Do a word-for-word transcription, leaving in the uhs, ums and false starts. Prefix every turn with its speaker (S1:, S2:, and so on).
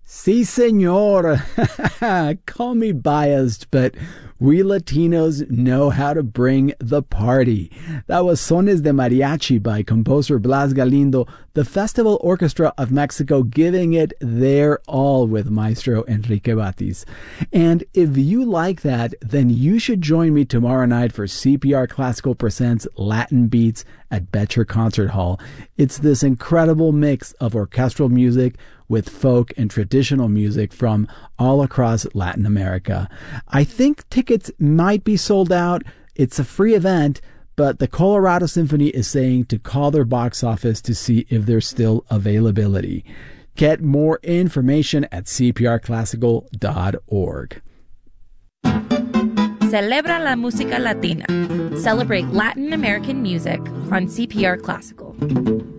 S1: Sí, señor. Call me biased, but we Latinos know how to bring the party. That was Sones de Mariachi by composer Blas Galindo, the Festival Orchestra of Mexico giving it their all with Maestro Enrique Batis. And if you like that, then you should join me tomorrow night for C P R Classical Presents Latin Beats at Betcher Concert Hall. It's this incredible mix of orchestral music with folk and traditional music from all across Latin America. I think tickets might be sold out. It's a free event, but the Colorado Symphony is saying to call their box office to see if there's still availability. Get more information at c p r classical dot org.
S2: Celebra la música latina. Celebrate Latin American music on C P R Classical.